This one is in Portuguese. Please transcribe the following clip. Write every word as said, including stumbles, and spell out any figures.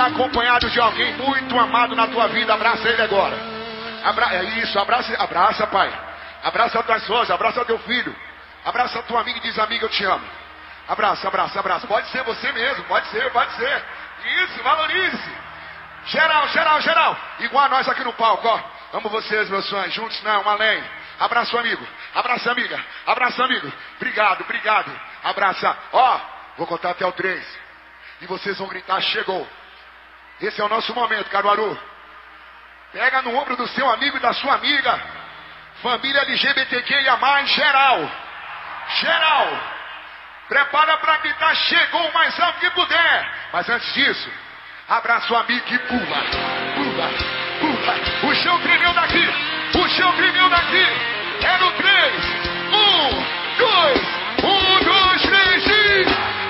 acompanhado de alguém muito amado na tua vida, abraça ele agora. Abra... É isso, abraça, abraça, pai. Abraça a tua esposa, abraça teu filho. Abraça a tua amiga e diz, amiga, eu te amo. Abraça, abraça, abraça. Pode ser você mesmo, pode ser, pode ser. Isso, valorize. Geral, geral, geral. Igual a nós aqui no palco, ó. Amo vocês, meus sonhos. Juntos não, além. Abraça o amigo, abraça a amiga, abraça amigo. Obrigado, obrigado. Abraça. Ó, vou contar até o três. E vocês vão gritar, chegou. Esse é o nosso momento, Caruaru. Pega no ombro do seu amigo e da sua amiga. Família L G B T Q I A mais, geral. Geral. Prepara para gritar, chegou o mais alto que puder. Mas antes disso, abraça o amigo e pula. Pula, pula. O chão tremeu daqui. O chão tremeu daqui. É no três. Um, dois.